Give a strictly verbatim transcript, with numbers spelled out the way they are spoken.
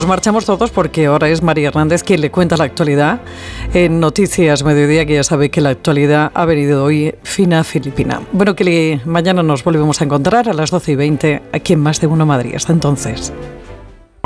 Nos marchamos todos porque ahora es María Hernández quien le cuenta la actualidad en Noticias Mediodía, que ya sabe que la actualidad ha venido hoy fina filipina. Bueno, que le, mañana nos volvemos a encontrar a las doce y veinte aquí en Más de Uno Madrid. Hasta entonces.